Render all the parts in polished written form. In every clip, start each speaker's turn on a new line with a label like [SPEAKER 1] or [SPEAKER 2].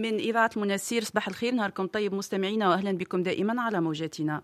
[SPEAKER 1] من إذاعة المناسير. صباح الخير، نهاركم طيب مستمعينا، وأهلا بكم دائما على موجاتنا.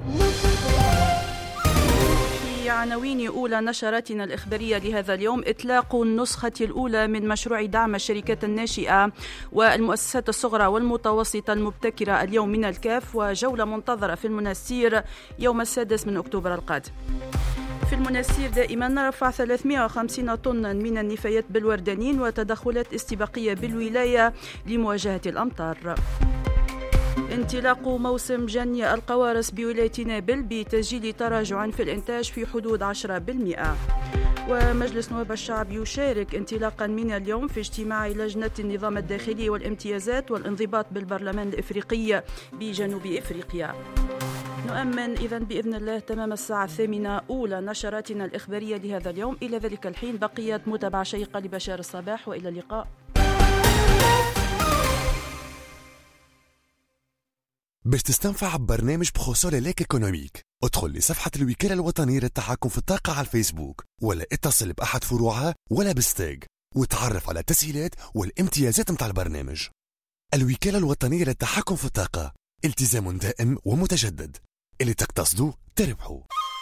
[SPEAKER 1] في عناوين أولى نشراتنا الإخبارية لهذا اليوم: إطلاق النسخة الأولى من مشروع دعم الشركات الناشئة والمؤسسات الصغرى والمتوسطة المبتكرة اليوم من الكاف، وجولة منتظرة في المناسير يوم 6 من أكتوبر القادم. في المناسير دائما رفع 350 طنا من النفايات بالوردانين وتدخلات استباقية بالولاية لمواجهة الأمطار. انطلاق موسم جني القوارص بولاية نابل بتسجيل تراجع في الإنتاج في حدود 10%. ومجلس نواب الشعب يشارك انطلاقا من اليوم في اجتماع لجنة النظام الداخلي والامتيازات والانضباط بالبرلمان الإفريقي بجنوب إفريقيا. نؤمن إذن بإذن الله تمام الساعة 8 أولى نشراتنا الإخبارية لهذا اليوم. إلى ذلك الحين بقيت متابعة شيقة لبشار الصباح، وإلى اللقاء.
[SPEAKER 2] باش تستنفع ببرنامج بخصوص ليك ايكونوميك، ادخل لصفحة الوكالة الوطنية للتحكم في الطاقة على الفيسبوك، ولا اتصل بأحد فروعها ولا بالستاج، وتعرف على التسهيلات والامتيازات متاع البرنامج. الوكالة الوطنية للتحكم في الطاقة، التزام دائم ومتجدد، اللي تقتصدوا تربحوا.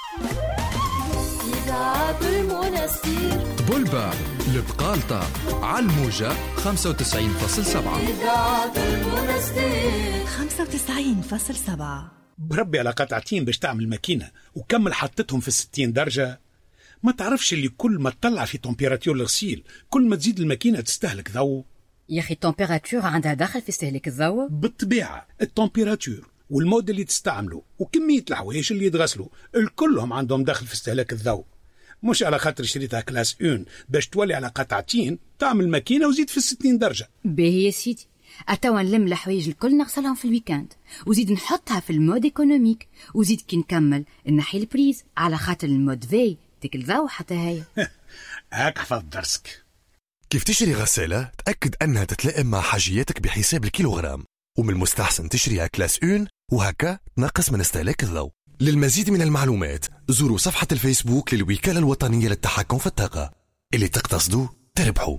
[SPEAKER 3] إذاعة المناسير
[SPEAKER 4] بولبا البقالطة على الموجة 95.7.
[SPEAKER 3] إذاعة المناسير
[SPEAKER 5] 95.7.
[SPEAKER 6] بربي على قطعتين باش تعمل ماكينة وكمل حطتهم في 60 درجة. ما تعرفش اللي كل ما تطلع في تمبيراتور الغسيل كل ما تزيد الماكينة تستهلك ضوء؟
[SPEAKER 7] يا أخي التمبيراتور عندها دخل في استهلاك الضوء؟
[SPEAKER 6] بالطبيعة التمبيراتور والمود اللي تستعمله وكمية الحوايج اللي يتغسلوا الكلهم عندهم دخل في استهلاك الضوء. مش على خاطر شريتها كلاس 1 باش تولي على قطعتين تعمل ماكينة وزيد في 60 درجة.
[SPEAKER 7] باهي يا سيدي، أتوا نلم الحوايج الكل نغسلهم في الويكاند، وزيد نحطها في المود ايكونوميك، وزيد كي نكمل نحي البريز على خاطر المود في تاكل ضوء حتى هي.
[SPEAKER 6] هاك حفظ درسك.
[SPEAKER 2] كيف تشتري غسالة تأكد أنها تتلائم مع حاجياتك بحساب الكيلوغرام، ومن المستحسن تشتريها كلاس 1 وهكا تنقص من استهلاك الضوء. للمزيد من المعلومات زوروا صفحة الفيسبوك للوكالة الوطنية للتحكم في الطاقة، اللي تقتصدوا تربحوا.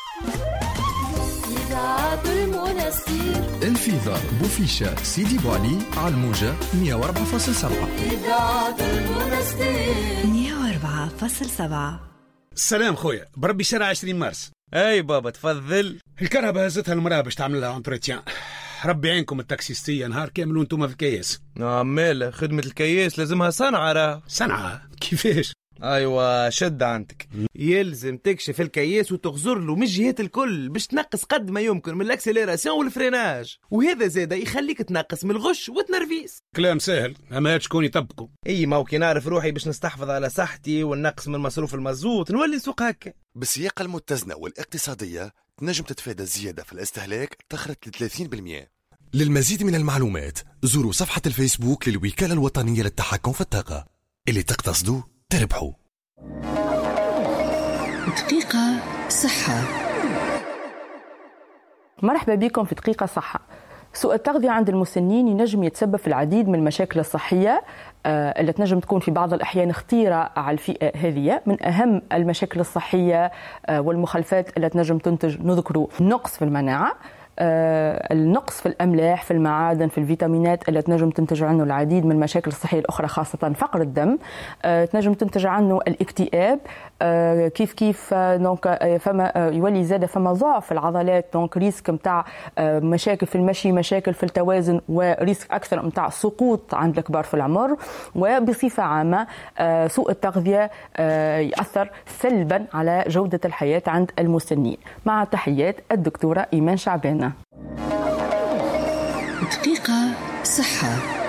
[SPEAKER 3] إذاعة المناسير
[SPEAKER 4] الفيضة بوفيشة سيدي بوالي على الموجة 104.7.
[SPEAKER 3] إذاعة المناسير
[SPEAKER 5] 104.7.
[SPEAKER 6] السلام خويا، بربي شارع 20 مارس.
[SPEAKER 8] اي بابا تفضل.
[SPEAKER 6] الكهرباء هزتها المرأة باش تعمل لها انتريتيان. ربي عينكم التاكسيستية نهار كامل وانتم في الكياس.
[SPEAKER 8] ماله خدمة الكياس لازمها صنعة راه.
[SPEAKER 6] صنعة كيفاش؟
[SPEAKER 8] ايوه شد عندك، يلزم تكشف الكياس وتغزر له من الجهات الكل باش تنقص قد ما يمكن من الاكسليراسيون والفريناج، وهذا زادا يخليك تنقص من الغش والتنرفيس.
[SPEAKER 6] كلام سهل اما شكون يطبقه؟
[SPEAKER 8] اي ما كي نعرف روحي باش نستحفظ على صحتي وننقص من مصروف المازوت نولي نسوق هكا.
[SPEAKER 2] بالسياقة المتزنة والاقتصادية تنجم تتفادى الزيادة في الاستهلاك تخرج ل 30%. للمزيد من المعلومات زوروا صفحة الفيسبوك للوكالة الوطنية للتحكم في الطاقة، اللي تقتصدوا تربحوا.
[SPEAKER 5] دقيقة صحة.
[SPEAKER 9] مرحبا بكم في دقيقة صحة. سوء التغذية عند المسنين ينجم يتسبب في العديد من المشاكل الصحية اللي تنجم تكون في بعض الأحيان خطيرة على الفئة هذه. من أهم المشاكل الصحية والمخالفات اللي تنجم تنتج نذكر نقص في المناعة، النقص في الأملاح، في المعادن، في الفيتامينات اللي تنجم تنتج عنه العديد من المشاكل الصحية الأخرى، خاصة فقر الدم. تنجم تنتج عنه الاكتئاب. كيف دونك فما يولي زاد فما ضعف في العضلات، دونك ريسك متاع مشاكل في المشي، مشاكل في التوازن، وريسك أكثر متاع سقوط عند الكبار في العمر. وبصفة عامة سوء التغذية يأثر سلبا على جودة الحياة عند المسنين. مع تحيات الدكتورة إيمان شعبانة.
[SPEAKER 5] دقيقة صحة.